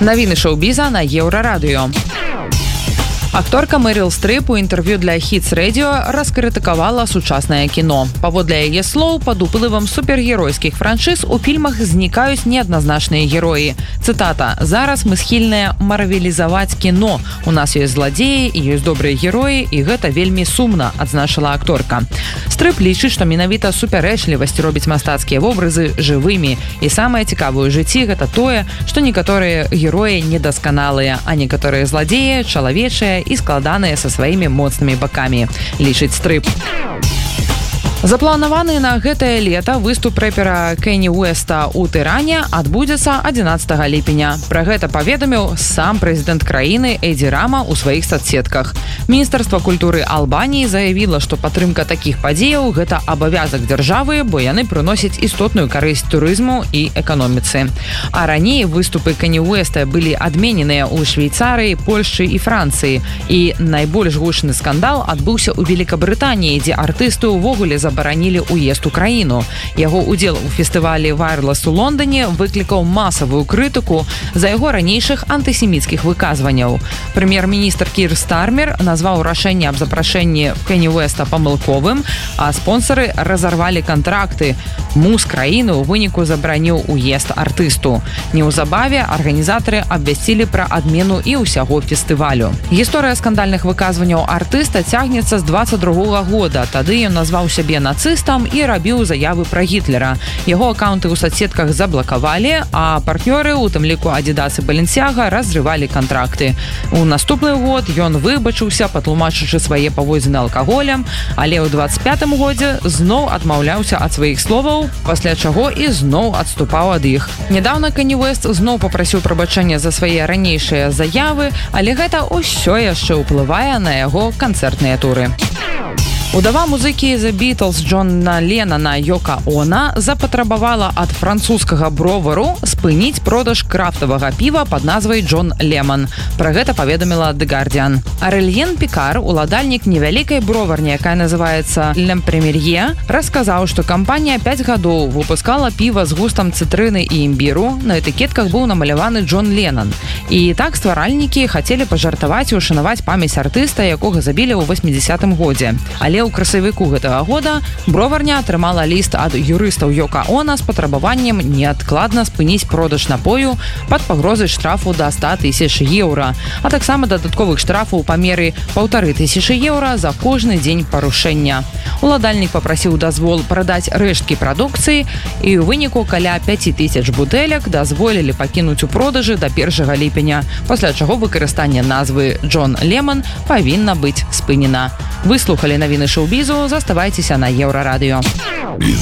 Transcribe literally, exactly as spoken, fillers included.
Навіны шоу-біза на Еўрарадыё. Акторка Мэрил Стрып у інтэрв'ю для Hits Radio раскрытыкавала сучаснае кіно. Паводле яе слоў, пад уплывам супергеройскіх франшыз у фільмах знікаюць неадназначныя героі. Цытата: «Зараз мы схільныя марвелізаваць кіно. У нас ёсць зладзеі і ёсць добрыя героі, і гэта вельмі сумна», адзначыла акторка. Стрып лічыць, што менавіта супярэчлівасць робіць мастацкія вобразы жывымі. І самае цікавае ў жыцці гэта тое, што некаторыя героі недасканалыя, а некаторыя зладзеі чалавечыя і складаныя са сваімі моцнымі бакамі, лічыць Стрып. Запланаваны на гэтае лета выступ рэпера Кэні Уэста ў Тыране адбудзецца адзінаццатага ліпеня. Пра гэта паведаміў сам прэзідэнт краіны Эдзі Рама ў сваіх соцсетках. Міністэрства культуры Албаніі заявіла, што падтрымка такіх падзеяў – гэта абавязак дзяржавы, бо яны прыносяць істотную карысць турызму і эканоміцы. А раней выступы Кэні Уэста былі адмененыя ў Швейцарыі, Польшчы і Францыі. І найбольш гучны скандал адбыўся ў Великабрытаніі, дзе артысты ўвогуле забаронілі забаранілі ўезд у краіну. Яго удзел у фестывалі Wireless у Лондоне выклікаў масавую крытыку за яго ранейшых антысеміцкіх выказванняў. Прэм'ер-міністр Кір Стармер назваў рашэнне аб запрашэнні Кэні Уэста памылковым, а спонсары разарвалі кантракты. Муз краіны ў выніку забараніў уезд артысту. Неўзабаве арганізатары абвясцілі пра адмену і ўсяго фестывалю. Гісторыя скандальных выказванняў артыста цягнецца з дваццаць другога года. Тады ён назваў сябе нацыстам і рабіў заявы пра Гітлера. Яго аккаунты ў соцсетках заблакавалі, а партнёры, у тым ліку Адідас і Баленсіага, разрывалі кантракты. У наступны год ён выбачыўся, патлумачыўшы свае паводзіны алкаголем, але ў дваццаць пятым годзе зноў адмаўляўся ад сваіх словаў, пасля чаго і зноў адступаў ад іх. Нядаўна Кэні Уэст зноў папрасіў прабачэння за свае ранейшыя заявы, але гэта ўсё яшчэ ўплывае на яго канцэртныя туры. Удава музыкі The Beatles Джона Леннона Йока Оно запатрабавала ад французскага бровару спыніць продаж крафтавага піва пад назвай Джон Лемон. Пра гэта паведаміла The Guardian. Арэльен Пікар, уладальнік невялікай броварні, якая называецца Лемпремер'е, расказаў, што кампанія пяць гадоў выпускала піва з густам цытрыны і імбіру. На этыкетках быў намаляваны Джон Леннон. І так стваральнікі хацелі пажартаваць і ушанаваць памяць артыста, якога забілі ў восьмідзесятым годзе. Але ў красавіку гэтага года броварня атрымала ліст ад юрыстаў Йока Оно з патрабаваннем неадкладна спыніць продаж напою пад пагрозай штрафу да ста тысяч еўра, а таксама дадатковых штрафаў па меры паўтары тысячы еўра за кожны дзень парушэння. Уладальнік папрасіў дазвол прадаць рэшткі прадукцыі, і ў выніку каля пяць тысяч бутэлек дазволілі пакінуць у продажы да першага ліпеня, пасля чаго выкарыстанне назвы Джон Лемон павінна быць спынена. Выслухалі навіны шоу-бізу, заставайцеся на Еўрарадыё.